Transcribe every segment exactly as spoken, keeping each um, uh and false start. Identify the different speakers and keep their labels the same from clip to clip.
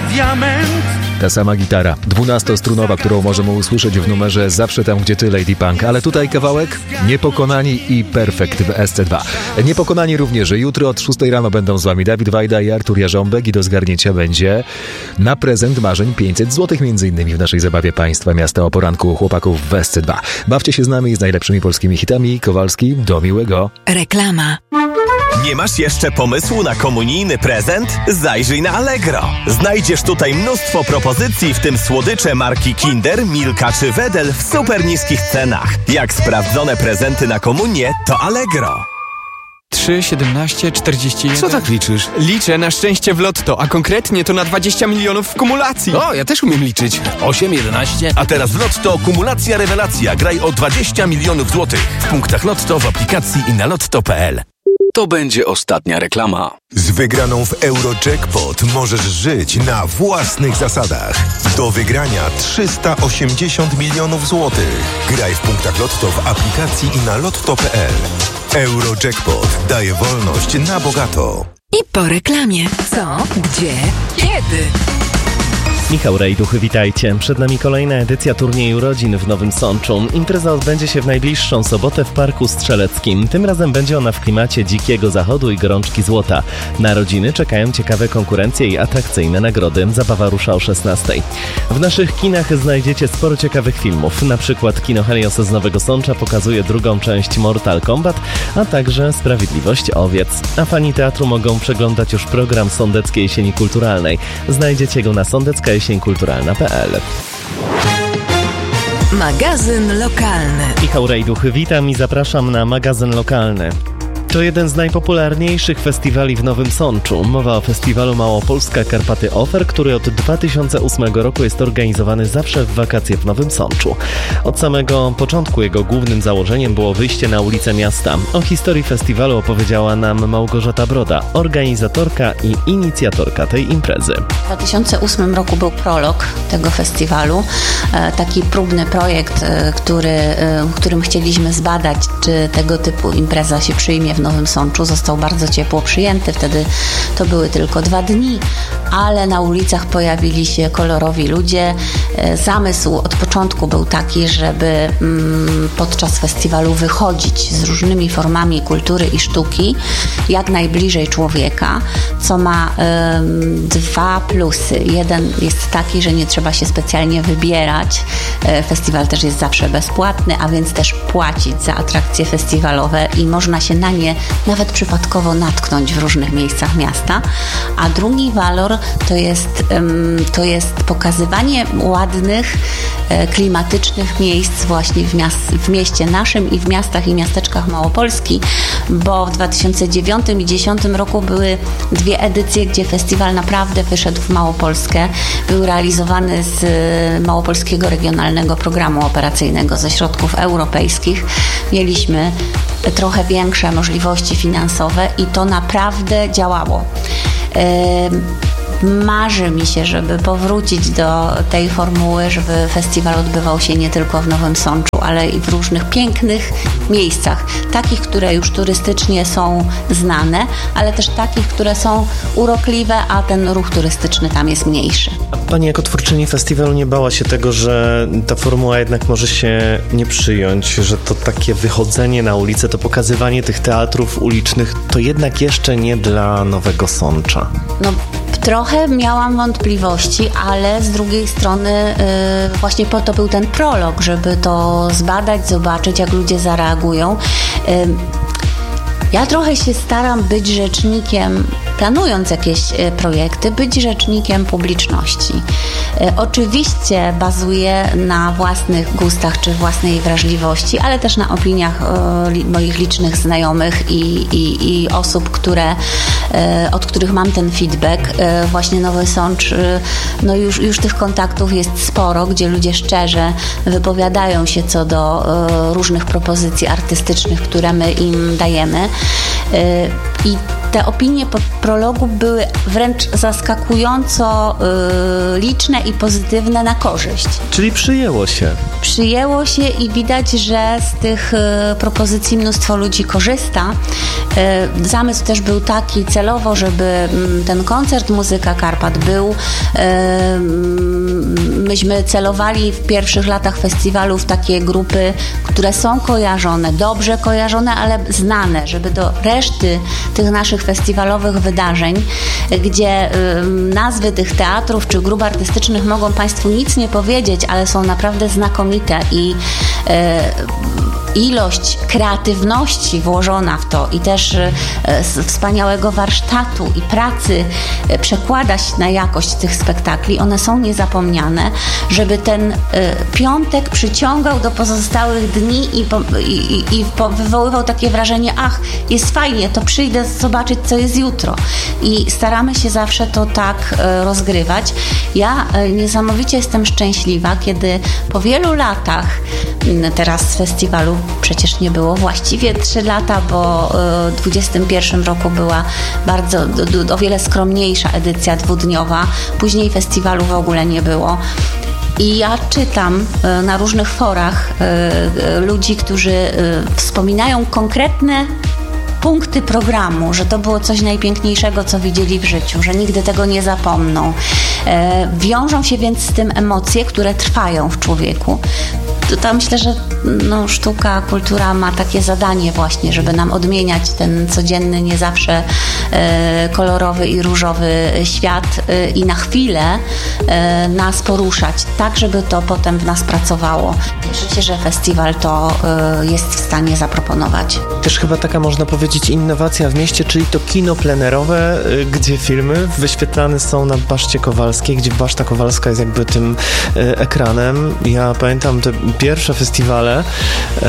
Speaker 1: diament.
Speaker 2: Ta sama gitara, dwunastostrunowa, którą możemy usłyszeć w numerze Zawsze tam, gdzie ty, Lady Punk. Ale tutaj kawałek Niepokonani i Perfekt w S C dwa. Niepokonani również jutro od szóstej rano będą z wami Dawid Wajda i Artur Jarząbek i do zgarnięcia będzie na prezent marzeń pięćset złotych między innymi w naszej zabawie Państwa Miasta o poranku chłopaków w S C dwa. Bawcie się z nami z najlepszymi polskimi hitami. Kowalski, do miłego.
Speaker 3: Reklama.
Speaker 4: Nie masz jeszcze pomysłu na komunijny prezent? Zajrzyj na Allegro. Znajdziesz tutaj mnóstwo propozycji, w tym słodycze marki Kinder, Milka czy Wedel w super niskich cenach. Jak sprawdzone prezenty na komunię, to Allegro.
Speaker 5: trzy, siedemnaście, czterdzieści jeden.
Speaker 6: Co tak liczysz?
Speaker 5: Liczę na szczęście w lotto, a konkretnie to na dwadzieścia milionów w kumulacji.
Speaker 6: O, ja też umiem liczyć. osiem, jedenaście.
Speaker 7: A teraz w Lotto kumulacja rewelacja. Graj o dwadzieścia milionów złotych. W punktach Lotto, w aplikacji i na lotto kropka p l.
Speaker 6: To będzie ostatnia reklama.
Speaker 8: Z wygraną w Eurojackpot możesz żyć na własnych zasadach. Do wygrania trzysta osiemdziesiąt milionów złotych. Graj w punktach Lotto w aplikacji i na lotto kropka p l. Eurojackpot daje wolność na bogato.
Speaker 3: I po reklamie. Co? Gdzie? Kiedy?
Speaker 9: Michał Rejduch, witajcie. Przed nami kolejna edycja turnieju rodzin w Nowym Sączu. Impreza odbędzie się w najbliższą sobotę w Parku Strzeleckim. Tym razem będzie ona w klimacie dzikiego zachodu i gorączki złota. Na rodziny czekają ciekawe konkurencje i atrakcyjne nagrody. Zabawa rusza o szesnastej. W naszych kinach znajdziecie sporo ciekawych filmów. Na przykład Kino Helios z Nowego Sącza pokazuje drugą część Mortal Kombat, a także Sprawiedliwość Owiec. A fani teatru mogą przeglądać już program Sądeckiej Jesieni Kulturalnej. Znajdziecie go na sądecka jesień kulturalna kropka p l.
Speaker 3: Magazyn lokalny.
Speaker 9: Michał Rejduch, witam i zapraszam na magazyn lokalny. To jeden z najpopularniejszych festiwali w Nowym Sączu. Mowa o festiwalu Małopolska Karpaty Offer, który od dwa tysiące ósmego roku jest organizowany zawsze w wakacje w Nowym Sączu. Od samego początku jego głównym założeniem było wyjście na ulicę miasta. O historii festiwalu opowiedziała nam Małgorzata Broda, organizatorka i inicjatorka tej imprezy.
Speaker 10: W dwa tysiące ósmym roku był prolog tego festiwalu, taki próbny projekt, który, którym chcieliśmy zbadać, czy tego typu impreza się przyjmie w Nowym Sączu. Został bardzo ciepło przyjęty, wtedy to były tylko dwa dni, ale na ulicach pojawili się kolorowi ludzie. Zamysł od początku był taki, żeby podczas festiwalu wychodzić z różnymi formami kultury i sztuki jak najbliżej człowieka, co ma dwa plusy. Jeden jest taki, że nie trzeba się specjalnie wybierać. Festiwal też jest zawsze bezpłatny, a więc też płacić za atrakcje festiwalowe i można się na nie nawet przypadkowo natknąć w różnych miejscach miasta. A drugi walor to jest, to jest pokazywanie ładnych, klimatycznych miejsc właśnie w, miast, w mieście naszym i w miastach i miasteczkach Małopolski, bo w dwa tysiące dziewiątym i dwa tysiące dziesiątym roku były dwie edycje, gdzie festiwal naprawdę wyszedł w Małopolskę. Był realizowany z Małopolskiego Regionalnego Programu Operacyjnego ze środków europejskich. Mieliśmy trochę większe możliwości finansowe i to naprawdę działało. Marzy mi się, żeby powrócić do tej formuły, żeby festiwal odbywał się nie tylko w Nowym Sączu, ale i w różnych pięknych miejscach. Takich, które już turystycznie są znane, ale też takich, które są urokliwe, a ten ruch turystyczny tam jest mniejszy.
Speaker 9: A Pani jako twórczyni festiwalu nie bała się tego, że ta formuła jednak może się nie przyjąć, że to takie wychodzenie na ulicę, to pokazywanie tych teatrów ulicznych, to jednak jeszcze nie dla Nowego Sącza?
Speaker 10: No, trochę miałam wątpliwości, ale z drugiej strony yy, właśnie po to był ten prolog, żeby to zbadać, zobaczyć, jak ludzie zareagują. Yy, Ja trochę się staram być rzecznikiem, planując jakieś projekty, być rzecznikiem publiczności. Oczywiście bazuję na własnych gustach czy własnej wrażliwości, ale też na opiniach moich licznych znajomych i, i, i osób, które, od których mam ten feedback. Właśnie Nowy Sącz, no już, już tych kontaktów jest sporo, gdzie ludzie szczerze wypowiadają się co do różnych propozycji artystycznych, które my im dajemy. I te opinie po prologu były wręcz zaskakująco y, liczne i pozytywne na korzyść.
Speaker 9: Czyli przyjęło się.
Speaker 10: Przyjęło się i widać, że z tych y, propozycji mnóstwo ludzi korzysta. Y, zamysł też był taki celowo, żeby y, ten koncert Muzyka Karpat był. Y, myśmy celowali w pierwszych latach festiwalu w takie grupy, które są kojarzone, dobrze kojarzone, ale znane, żeby do reszty tych naszych festiwalowych wydarzeń, gdzie y, nazwy tych teatrów czy grup artystycznych mogą Państwu nic nie powiedzieć, ale są naprawdę znakomite i y, ilość kreatywności włożona w to i też y, wspaniałego warsztatu i pracy y, przekłada się na jakość tych spektakli. One są niezapomniane, żeby ten y, piątek przyciągał do pozostałych dni i, po, i, i po, wywoływał takie wrażenie, ach, jest fajnie, to przyjdę zobaczyć, co jest jutro. I staramy się zawsze to tak y, rozgrywać. Ja y, niesamowicie jestem szczęśliwa, kiedy po wielu latach y, teraz z festiwalu przecież nie było właściwie trzy lata, bo w dwudziestym pierwszym roku była bardzo, o wiele skromniejsza edycja dwudniowa. Później festiwalu w ogóle nie było. I ja czytam na różnych forach ludzi, którzy wspominają konkretne punkty programu, że to było coś najpiękniejszego, co widzieli w życiu, że nigdy tego nie zapomną. Wiążą się więc z tym emocje, które trwają w człowieku. To myślę, że no, sztuka, kultura ma takie zadanie właśnie, żeby nam odmieniać ten codzienny, nie zawsze e, kolorowy i różowy świat e, i na chwilę e, nas poruszać, tak żeby to potem w nas pracowało. Cieszę się, że festiwal to e, jest w stanie zaproponować.
Speaker 9: Też chyba taka, można powiedzieć, innowacja w mieście, czyli to kino plenerowe, e, gdzie filmy wyświetlane są na Baszcie Kowalskiej, gdzie Baszta Kowalska jest jakby tym e, ekranem. Ja pamiętam te pierwsze festiwale, e,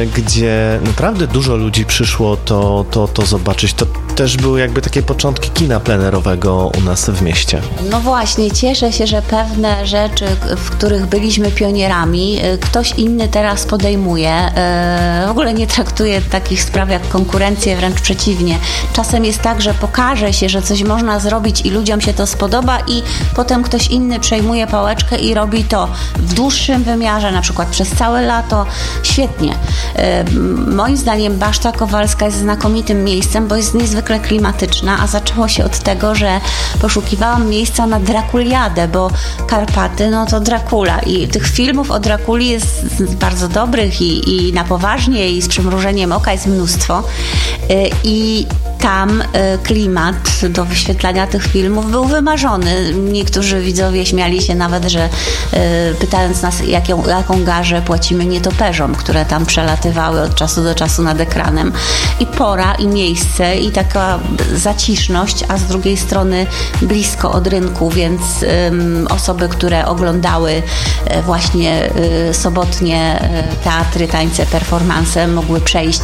Speaker 9: gdzie naprawdę dużo ludzi przyszło to, to, to zobaczyć. To też były jakby takie początki kina plenerowego u nas w mieście.
Speaker 10: No właśnie, cieszę się, że pewne rzeczy, w których byliśmy pionierami, ktoś inny teraz podejmuje. E, w ogóle nie traktuje takich spraw jak konkurencję, wręcz przeciwnie. Czasem jest tak, że pokaże się, że coś można zrobić i ludziom się to spodoba i potem ktoś inny przejmuje pałeczkę i robi to w dłuższym wymiarze, na przykład przez całe lato. Świetnie. E, moim zdaniem Baszta Kowalska jest znakomitym miejscem, bo jest niezwykle klimatyczna, a zaczęło się od tego, że poszukiwałam miejsca na Drakuliadę, bo Karpaty, no to Dracula i tych filmów o Drakuli jest bardzo dobrych i, i na poważnie i z przymrużeniem oka jest mnóstwo e, i tam e, klimat do wyświetlania tych filmów był wymarzony. Niektórzy widzowie śmiali się nawet, że e, pytając nas, jaką, jaką garzę płacimy nietoperzom, które tam przelatywały od czasu do czasu nad ekranem. I pora, i miejsce, i taka zaciszność, a z drugiej strony blisko od rynku, więc um, osoby, które oglądały e, właśnie e, sobotnie e, teatry, tańce, performanse, mogły przejść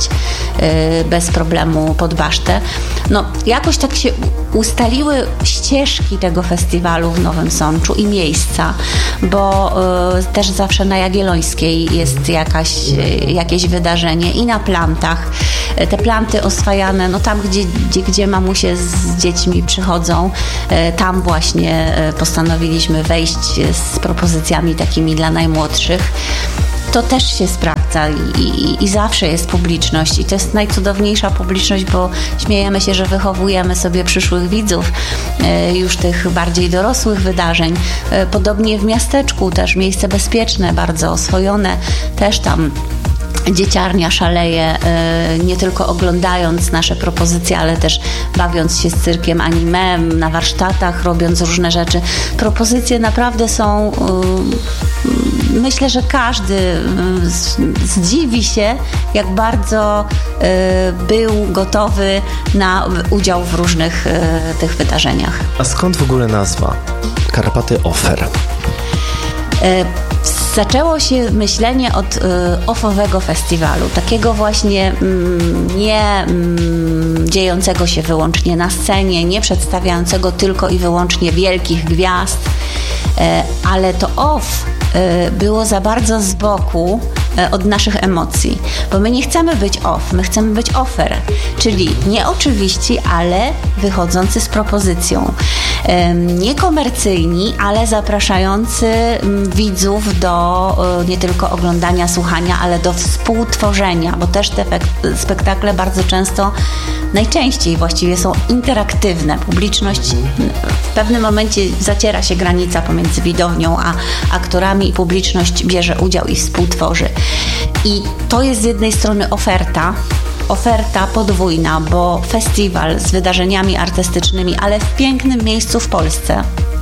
Speaker 10: e, bez problemu pod Basztę. No, jakoś tak się ustaliły ścieżki tego festiwalu w Nowym Sączu i miejsca, bo e, też zawsze na Jagiellońskiej jest jakaś, e, jakieś wydarzenie i na plantach. E, te planty oswajane, no tam, gdzie, gdzie, gdzie mamusie z dziećmi przychodzą, e, tam właśnie e, postanowiliśmy wejść z propozycjami takimi dla najmłodszych. To też się sprawdza i, i, i zawsze jest publiczność i to jest najcudowniejsza publiczność, bo śmiejemy się, że wychowujemy sobie przyszłych widzów e, już tych bardziej dorosłych wydarzeń. E, podobnie w miasteczku też miejsce bezpieczne, bardzo oswojone, też tam dzieciarnia szaleje, nie tylko oglądając nasze propozycje, ale też bawiąc się z cyrkiem anime, na warsztatach, robiąc różne rzeczy. Propozycje naprawdę są, myślę, że każdy zdziwi się, jak bardzo był gotowy na udział w różnych tych wydarzeniach.
Speaker 9: A skąd w ogóle nazwa Karpaty Offer?
Speaker 10: Zaczęło się myślenie od y, ofowego festiwalu, takiego właśnie mm, nie mm, dziejącego się wyłącznie na scenie, nie przedstawiającego tylko i wyłącznie wielkich gwiazd, y, ale to off y, było za bardzo z boku od naszych emocji, bo my nie chcemy być off, my chcemy być offer, czyli nie oczywiści, ale wychodzący z propozycją. Niekomercyjni, ale zapraszający widzów do nie tylko oglądania, słuchania, ale do współtworzenia, bo też te spektakle bardzo często, najczęściej właściwie są interaktywne. Publiczność w pewnym momencie zaciera się granica pomiędzy widownią a aktorami i publiczność bierze udział i współtworzy. I to jest z jednej strony oferta, oferta podwójna, bo festiwal z wydarzeniami artystycznymi, ale w pięknym miejscu w Polsce.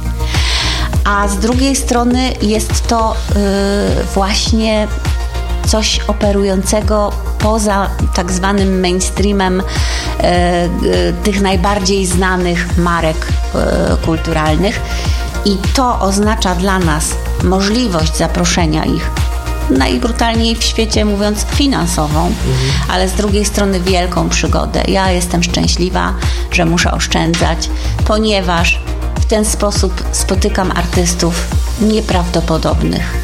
Speaker 10: A z drugiej strony jest to yy, właśnie coś operującego poza tak zwanym mainstreamem yy, yy, tych najbardziej znanych marek yy, kulturalnych. I to oznacza dla nas możliwość zaproszenia ich, najbrutalniej w świecie mówiąc, finansową, mhm. ale z drugiej strony wielką przygodę. Ja jestem szczęśliwa, że muszę oszczędzać, ponieważ w ten sposób spotykam artystów nieprawdopodobnych,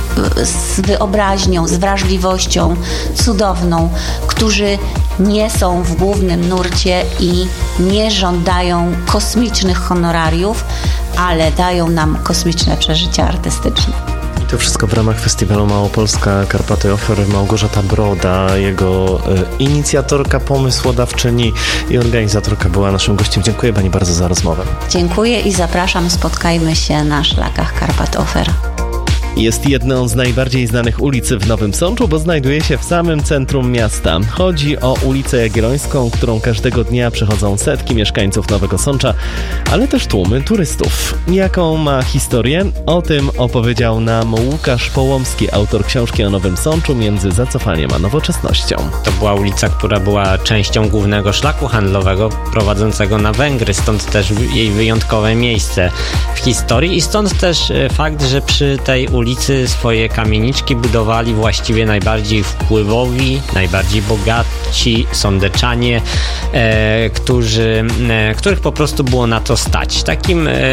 Speaker 10: z wyobraźnią, z wrażliwością cudowną, którzy nie są w głównym nurcie i nie żądają kosmicznych honorariów, ale dają nam kosmiczne przeżycia artystyczne.
Speaker 9: To wszystko w ramach festiwalu Małopolska Karpaty Offer. Małgorzata Broda, jego y, inicjatorka, pomysłodawczyni i organizatorka, była naszym gościem. Dziękuję Pani bardzo za rozmowę.
Speaker 10: Dziękuję i zapraszam, spotkajmy się na szlakach Karpat Offer.
Speaker 9: Jest jedną z najbardziej znanych ulic w Nowym Sączu, bo znajduje się w samym centrum miasta. Chodzi o ulicę Jagiellońską, którą każdego dnia przechodzą setki mieszkańców Nowego Sącza, ale też tłumy turystów. Jaką ma historię? O tym opowiedział nam Łukasz Połomski, autor książki o Nowym Sączu między zacofaniem a nowoczesnością.
Speaker 1: To była ulica, która była częścią głównego szlaku handlowego prowadzącego na Węgry, stąd też jej wyjątkowe miejsce w historii i stąd też fakt, że przy tej ulicy ulicy swoje kamieniczki budowali właściwie najbardziej wpływowi, najbardziej bogaci sądeczanie, e, którzy, e, których po prostu było na to stać. Takim e,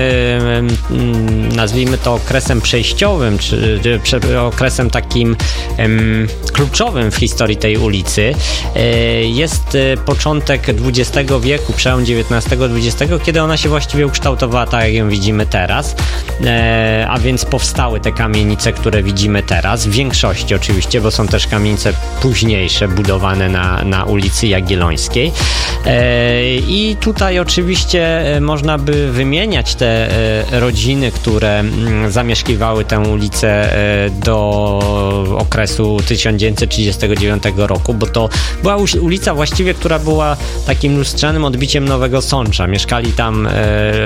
Speaker 1: nazwijmy to okresem przejściowym, czy, czy okresem takim e, kluczowym w historii tej ulicy e, jest początek dwudziestego wieku, przełom dziewiętnastego dwudziestego, kiedy ona się właściwie ukształtowała tak, jak ją widzimy teraz, e, a więc powstały te kamienice, które widzimy teraz, w większości oczywiście, bo są też kamienice późniejsze budowane na, na ulicy Jagiellońskiej. E, I tutaj oczywiście można by wymieniać te e, rodziny, które m, zamieszkiwały tę ulicę e, do okresu tysiąc dziewięćset trzydziestego dziewiątego roku, bo to była ulica właściwie, która była takim lustrzanym odbiciem Nowego Sącza. Mieszkali tam e,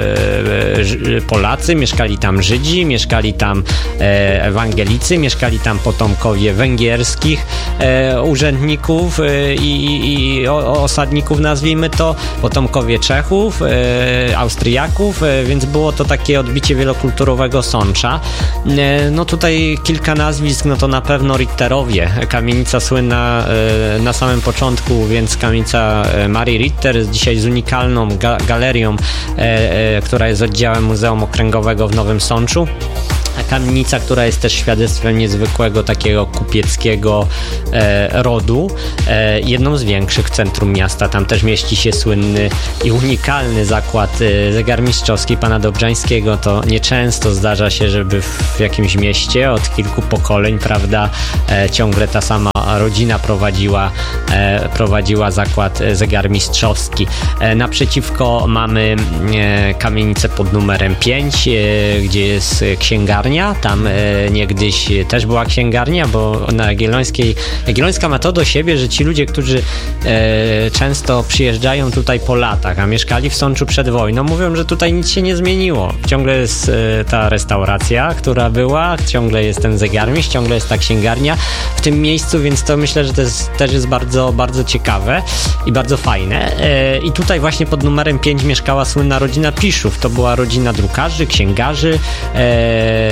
Speaker 1: e, Polacy, mieszkali tam Żydzi, mieszkali tam e, ewangelicy, mieszkali tam potomkowie węgierskich e, urzędników e, i, i o, osadników, nazwijmy to, potomkowie Czechów, e, Austriaków, e, więc było to takie odbicie wielokulturowego Sącza. E, no tutaj kilka nazwisk, no to na pewno Ritterowie, kamienica słynna e, na samym początku, więc kamienica Marii Ritter, dzisiaj z unikalną ga- galerią, e, e, która jest oddziałem Muzeum Okręgowego w Nowym Sączu. Kamienica, która jest też świadectwem niezwykłego takiego kupieckiego e, rodu, e, jedną z większych w centrum miasta. Tam też mieści się słynny i unikalny zakład e, zegarmistrzowski pana Dobrzańskiego. To nieczęsto zdarza się, żeby w jakimś mieście od kilku pokoleń, prawda, e, ciągle ta sama rodzina prowadziła, e, prowadziła zakład zegarmistrzowski. E, naprzeciwko mamy e, kamienicę pod numerem pięć, e, gdzie jest księgarnia. Tam e, niegdyś też była księgarnia, bo na Jagiellońskiej, Jagiellońska ma to do siebie, że ci ludzie, którzy e, często przyjeżdżają tutaj po latach, a mieszkali w Sączu przed wojną, mówią, że tutaj nic się nie zmieniło. Ciągle jest e, ta restauracja, która była, ciągle jest ten zegarmistrz, ciągle jest ta księgarnia w tym miejscu, więc to myślę, że to jest, też jest bardzo, bardzo ciekawe i bardzo fajne. E, I tutaj właśnie pod numerem pięć mieszkała słynna rodzina Piszów. To była rodzina drukarzy, księgarzy, e,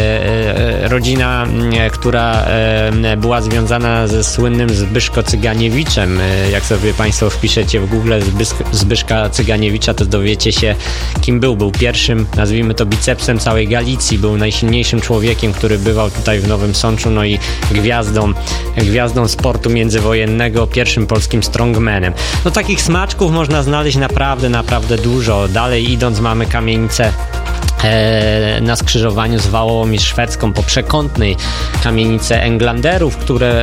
Speaker 1: rodzina, która była związana ze słynnym Zbyszko Cyganiewiczem. Jak sobie Państwo wpiszecie w Google Zbyszka Cyganiewicza, to dowiecie się, kim był. Był pierwszym, nazwijmy to, bicepsem całej Galicji. Był najsilniejszym człowiekiem, który bywał tutaj w Nowym Sączu, no i gwiazdą, gwiazdą sportu międzywojennego, pierwszym polskim strongmanem. No takich smaczków można znaleźć naprawdę, naprawdę dużo. Dalej idąc mamy kamienicę na skrzyżowaniu z Wałową i Szwedzką po przekątnej kamienicę Englanderów, które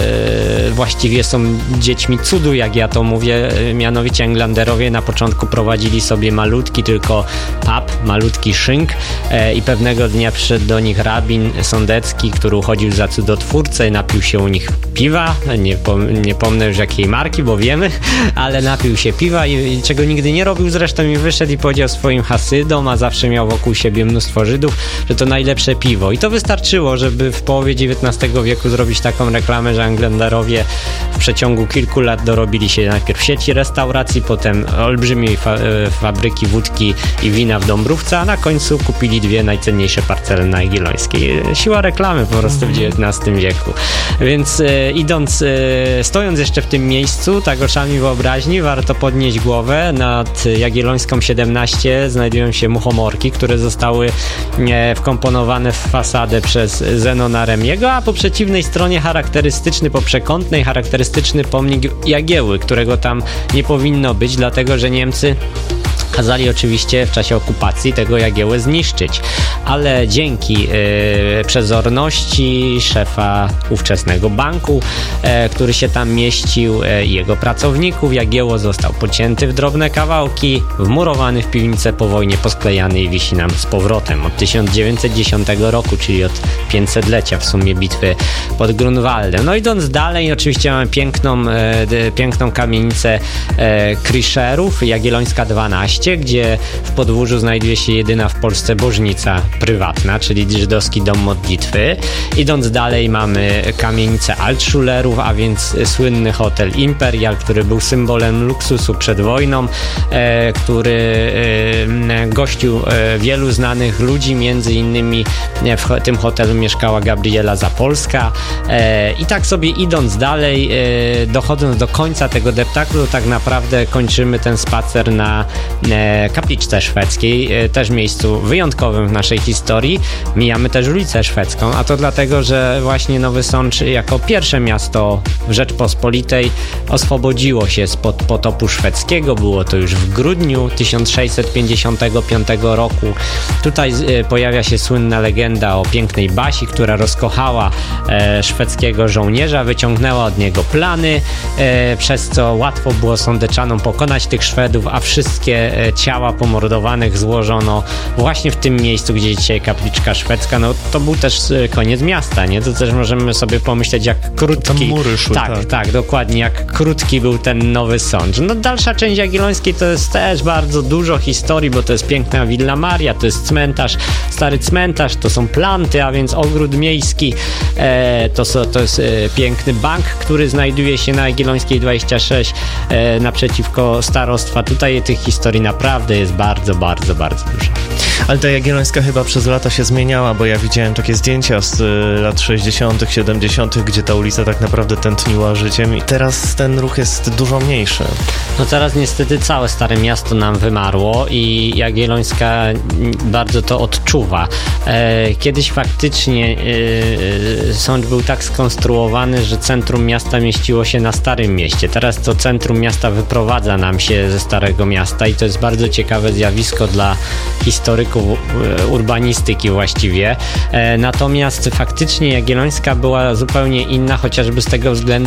Speaker 1: właściwie są dziećmi cudu, jak ja to mówię. Mianowicie Englanderowie na początku prowadzili sobie malutki tylko pub, malutki szynk i pewnego dnia przyszedł do nich rabin Sądecki, który uchodził za cudotwórcę i napił się u nich piwa. Nie, pom- nie pomnę już jakiej marki, bo wiemy, ale napił się piwa i, i czego nigdy nie robił zresztą, i wyszedł i powiedział swoim hasydom, a zawsze miał wokół siebie mnóstwo Żydów, że to najlepsze piwo. I to wystarczyło, żeby w połowie dziewiętnastego wieku zrobić taką reklamę, że Englanderowie w przeciągu kilku lat dorobili się najpierw sieci restauracji, potem olbrzymiej fa- fabryki wódki i wina w Dąbrówce, a na końcu kupili dwie najcenniejsze parcele na Jagiellońskiej. Siła reklamy po prostu w dziewiętnastym wieku. Więc e, idąc, e, stojąc jeszcze w tym miejscu, tak oczami wyobraźni, warto podnieść głowę. Nad Jagiellońską siedemnaście znajdują się muchomorki, które zostały e, wkomponowane w fasadę przez Zenona Remiego, a po przeciwnej stronie charakterystyczny, po przekątnej, charakterystyczny pomnik Jagieły, którego tam nie powinno być, dlatego że Niemcy kazali oczywiście w czasie okupacji tego Jagiełę zniszczyć, ale dzięki e, przezorności szefa ówczesnego banku, e, który się tam mieścił, e, i jego pracowników, Jagiełło został pocięty w drobne kawałki, wmurowany w piwnicę po wojnie, posklejany i wisi nam z powrotem od tysiąc dziewięćset dziesiątego roku, czyli od pięćsetlecia w sumie bitwy pod Grunwaldem. No idąc dalej, oczywiście mamy piękną, e, piękną kamienicę e, Kriszerów, Jagiellońska dwanaście, gdzie w podwórzu znajduje się jedyna w Polsce bożnica prywatna, czyli żydowski dom modlitwy. Idąc dalej mamy kamienicę Altschulerów, a więc słynny hotel Imperial, który był symbolem luksusu przed wojną, e, który e, gościł e, wielu znanych ludzi, między innymi w tym hotelu mieszkała Gabriela Zapolska. E, I tak sobie idąc dalej, e, dochodząc do końca tego deptaklu, tak naprawdę kończymy ten spacer na e, kapliczce szwedzkiej, e, też miejscu wyjątkowym w naszej historii. Mijamy też ulicę Szwedzką, a to dlatego, że właśnie Nowy Sącz jako pierwsze miasto w Rzeczpospolitej oswobodziło się spod potopu szwedzkiego. Było to już w grudniu tysiąc sześćset pięćdziesiątego piątego roku. Tutaj e, pojawia się słynna legenda o pięknej Basi, która rozkochała e, szwedzkiego żołnierza, wyciągnęła od niego plany, e, przez co łatwo było Sądeczanom pokonać tych Szwedów, a wszystkie e, ciała pomordowanych złożono właśnie w tym miejscu, gdzie dzisiaj kapliczka szwedzka. No to był też e, koniec miasta, nie? To też możemy sobie pomyśleć, jak krótki...
Speaker 9: Tam mury szły,
Speaker 1: tak,
Speaker 9: tak,
Speaker 1: tak, dokładnie, jak krótki był ten Nowy Sącz. No dalsza część Jagiellońskiej to jest też bardzo dużo historii, bo to jest piękna Villa Maria, to jest cmentarz, stary cmentarz, to są planty, a więc ogród miejski, e, to, so, to jest e, piękny bank, który znajduje się na Jagiellońskiej dwadzieścia sześć e, naprzeciwko starostwa. Tutaj tych historii naprawdę jest bardzo, bardzo, bardzo dużo.
Speaker 9: Ale ta Jagiellońska chyba przez lata się zmieniała, bo ja widziałem takie zdjęcia z y, lat sześćdziesiątych, siedemdziesiątych, gdzie ta ulica tak naprawdę tętniła życiem i teraz ten ruch jest dużo mniejszy.
Speaker 1: No teraz niestety całe Stare Miasto nam wymarło i Jagiellońska bardzo to odczuwa. E, kiedyś faktycznie e, Sącz był tak skonstruowany, że centrum miasta mieściło się na Starym Mieście. Teraz to centrum miasta wyprowadza nam się ze Starego Miasta i to jest bardzo ciekawe zjawisko dla historyków urbanistyki właściwie. E, natomiast faktycznie Jagiellońska była zupełnie inna, chociażby z tego względu,